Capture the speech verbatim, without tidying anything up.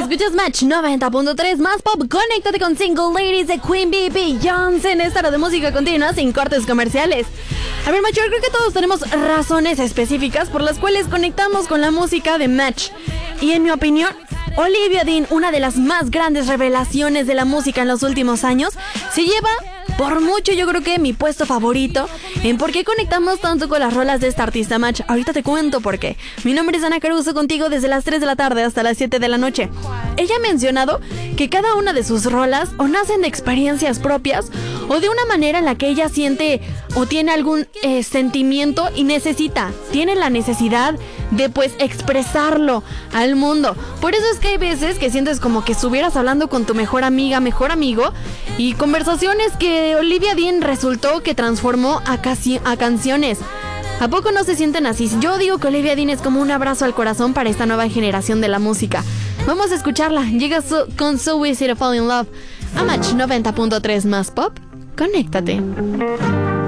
Escuchas Match noventa punto tres más pop. Conéctate con Single Ladies de Queen Bee, Beyoncé en esta hora de música continua sin cortes comerciales. A ver, Match, yo creo que todos tenemos razones específicas por las cuales conectamos con la música de Match. Y en mi opinión, Olivia Dean, una de las más grandes revelaciones de la música en los últimos años, se lleva por mucho, yo creo que mi puesto favorito en por qué conectamos tanto con las rolas de esta artista, Match. Ahorita te cuento por qué. Mi nombre es Ana Caruso, contigo desde las tres de la tarde hasta las siete de la noche. Ella ha mencionado que cada una de sus rolas o nacen de experiencias propias o de una manera en la que ella siente o tiene algún eh, sentimiento y necesita, tiene la necesidad de pues expresarlo al mundo. Por eso es que hay veces que sientes como que estuvieras hablando con tu mejor amiga, mejor amigo, y conversaciones que Olivia Dean resultó que transformó a, casi, a canciones. ¿A poco no se sienten así? Yo digo que Olivia Dean es como un abrazo al corazón para esta nueva generación de la música. Vamos a escucharla. Llega so, con So Easy to Fall in Love a Match noventa punto tres más pop. Conéctate.